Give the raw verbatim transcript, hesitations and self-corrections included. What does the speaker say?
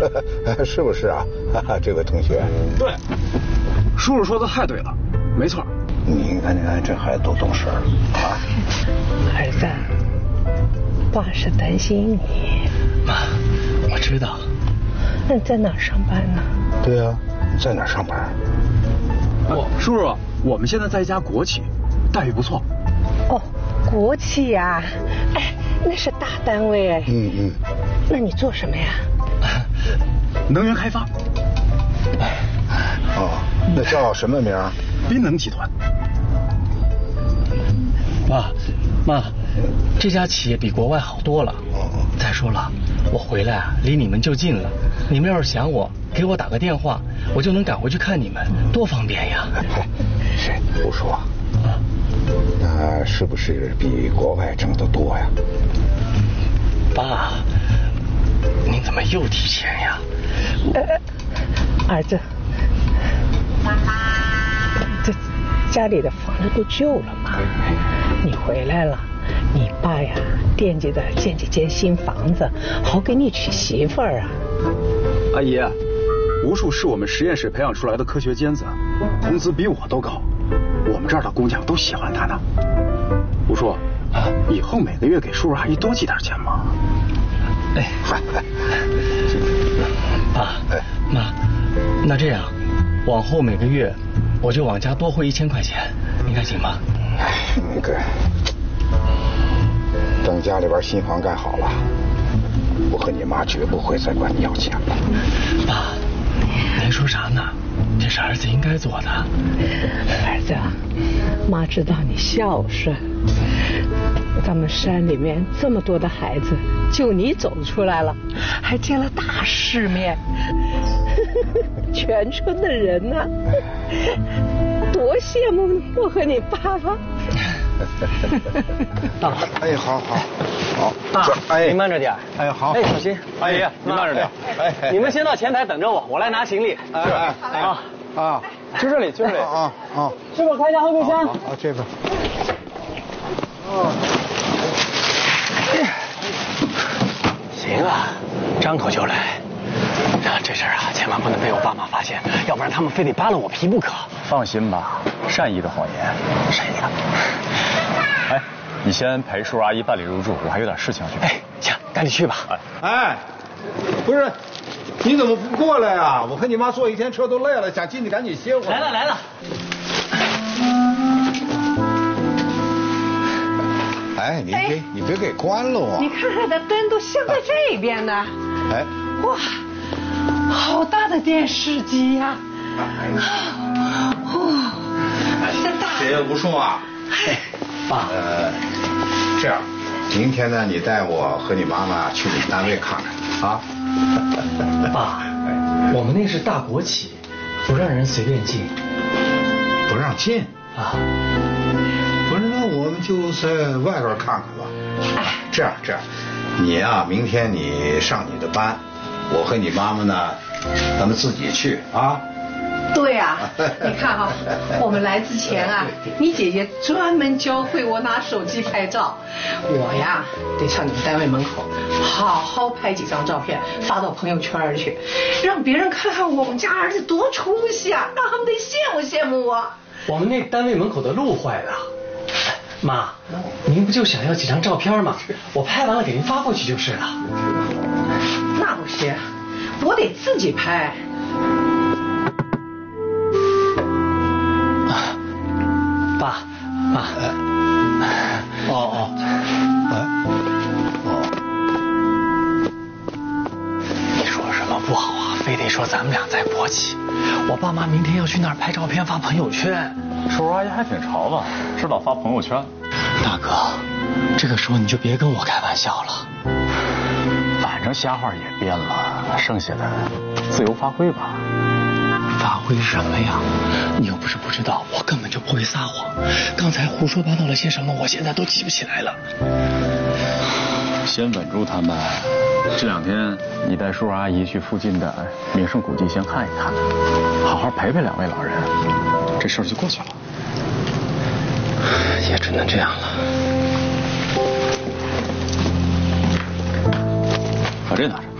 是不是啊？这位同学。 对，叔叔说的太对了，没错。 你看，你看，这孩子多懂事啊！ 儿子，爸是担心你。 妈，我知道。 那你在哪儿上班呢？ 对啊，你在哪儿上班？ 我叔叔，我们现在在一家国企，待遇不错。 哦，国企呀、啊，哎，那是大单位哎。 嗯嗯。 那你做什么呀？ 能源开发。 哦，那叫什么名？ 滨能集团。 爸，妈，这家企业比国外好多了。再说了，我回来啊，离你们就近了。你们要是想我，给我打个电话，我就能赶回去看你们，多方便呀！ 谁胡说啊？那是不是比国外挣得多呀？ 爸，您怎么又提钱呀？ 呃，儿子，这家里的房子都旧了嘛，你回来了，你爸呀惦记着建几间新房子，好给你娶媳妇儿啊。 阿姨，吴树是我们实验室培养出来的科学尖子，工资比我都高，我们这儿的姑娘都喜欢他呢。吴树，啊，以后每个月给叔叔阿姨多寄点钱嘛。 哎，爸，妈，那这样，往后每个月我就往家多汇一千块钱，你看行吗？ 哎，那个，等家里边新房盖好了，我和你妈绝不会再管你要钱了。 爸，您说啥呢？这是儿子应该做的。 儿子，妈知道你孝顺，咱们山里面这么多的孩子，就你走出来了，还见了大世面，全村的人呢、啊，多羡慕我和你爸爸。 爸， 哎，好好好， 爸，哎，您慢着点。 哎，好， 哎，小心。 阿姨，您慢着点。 哎，你们先到前台等着我，我来拿行李。 哎哎哎啊啊， 就这里，就这里。 啊啊， 师傅开一下后备箱。 啊，这个。 哦。行啊，张口就来。啊，这事儿啊，千万不能被我爸妈发现，要不然他们非得扒了我皮不可。 放心吧，善意的谎言， 善意的。 哎，你先陪叔叔阿姨办理入住，我还有点事情要去。 哎，行，赶紧去吧。 哎，不是，你怎么不过来啊？我和你妈坐一天车都累了，想进去赶紧歇会儿。 来了来了。 哎，你给你别给关了啊！ 你看看这灯都镶在这边呢。 哎， 哇，好大的电视机呀、啊！哦，这大。 这吴叔啊， 哎，爸， 呃，这样，明天呢，你带我和你妈妈去你们单位看看啊。 爸，我们那是大国企，不让人随便进。 不让进啊？ 不是，那我们就在外边看看吧。哎，这样这样，你啊，明天你上你的班，我和你妈妈呢，咱们自己去啊。 对啊，你看哈、啊，我们来之前啊，你姐姐专门教会我拿手机拍照，我呀得上你们单位门口好好拍几张照片发到朋友圈去，让别人看看我们家儿子多出息啊，让他们得羡慕羡慕我。 我们那单位门口的路坏了，妈，您不就想要几张照片吗？我拍完了给您发过去就是了。 那不行，我得自己拍。 爸，妈，哦哦，哦，你说什么不好啊？非得说咱们俩在国企，我爸妈明天要去那儿拍照片发朋友圈。 叔叔阿姨还挺潮的，知道发朋友圈。 大哥，这个时候你就别跟我开玩笑了。 反正瞎话也编了，剩下的自由发挥吧。 发挥什么呀？你又不是不知道，我根本就不会撒谎。刚才胡说八道了些什么，我现在都记不起来了。 先稳住他们，这两天你带叔叔阿姨去附近的名胜古迹先看一看，好好陪陪两位老人，这事儿就过去了。 也只能这样了。 把这拿着。